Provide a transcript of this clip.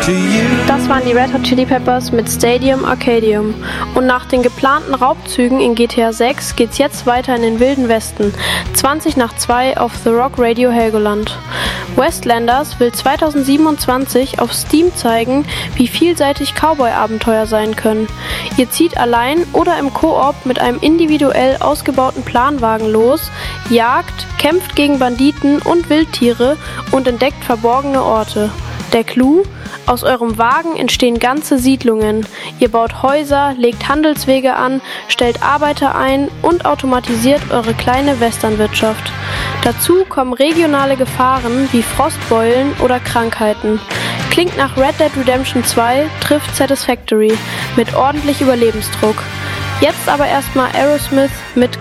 Das waren die Red Hot Chili Peppers mit Stadium Arcadium. Und nach den geplanten Raubzügen in GTA 6 geht's jetzt weiter in den Wilden Westen. 20 nach 2 auf The Rock Radio Helgoland. Westlanders will 2027 auf Steam zeigen, wie vielseitig Cowboy-Abenteuer sein können. Ihr zieht allein oder im Koop mit einem individuell ausgebauten Planwagen los, jagt, kämpft gegen Banditen und Wildtiere und entdeckt verborgene Orte. Der Clou? Aus eurem Wagen entstehen ganze Siedlungen. Ihr baut Häuser, legt Handelswege an, stellt Arbeiter ein und automatisiert eure kleine Westernwirtschaft. Dazu kommen regionale Gefahren wie Frostbeulen oder Krankheiten. Klingt nach Red Dead Redemption 2, trifft Satisfactory mit ordentlich Überlebensdruck. Jetzt aber erstmal Aerosmith mit